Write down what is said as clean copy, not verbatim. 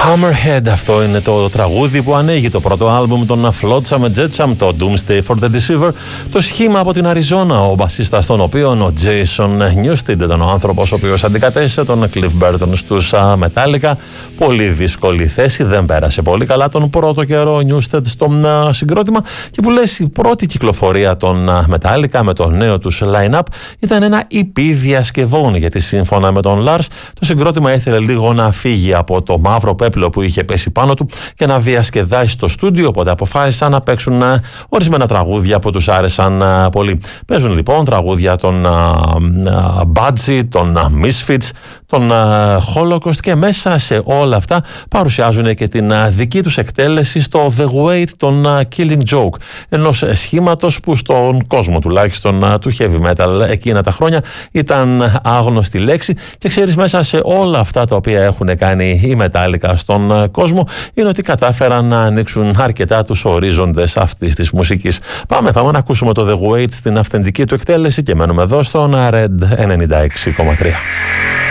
Hammerhead, αυτό είναι το τραγούδι που ανοίγει το πρώτο άλμπουμ των Flotsam and Jetsam, το Doomsday for the Deceiver. Το σχήμα από την Αριζόνα, ο μπασίστας των οποίων, ο Jason Newsted, ήταν ο άνθρωπος ο οποίος αντικατέστησε τον Cliff Burton στους Metallica. Πολύ δύσκολη θέση, δεν πέρασε πολύ καλά τον πρώτο καιρό Newsted στο συγκρότημα, και που λες η πρώτη κυκλοφορία των Metallica με το νέο τους line-up ήταν ένα EP διασκευών, γιατί σύμφωνα με τον Lars το συγκρότημα ήθελε λίγο να φύγει από το μαύρο πέπλο που είχε πέσει πάνω του και να διασκεδάσει στο στούντιο, οπότε αποφάσισαν να παίξουν ορισμένα τραγούδια που τους άρεσαν πολύ. Παίζουν λοιπόν τραγούδια των Budgie, των Misfits, των Holocaust, και μέσα σε όλα αυτά παρουσιάζουν και την δική τους εκτέλεση στο The Weight των Killing Joke, ενός σχήματος που στον κόσμο τουλάχιστον του heavy metal εκείνα τα χρόνια ήταν άγνωστη λέξη. Και ξέρεις, μέσα σε όλα αυτά τα οποία έχουν κάνει οι Metallica στον κόσμο είναι ότι κατάφεραν να ανοίξουν αρκετά τους ορίζοντες αυτής της μουσικής. Πάμε να ακούσουμε το The Weight στην αυθεντική του εκτέλεση και μένουμε εδώ στον Red 96,3.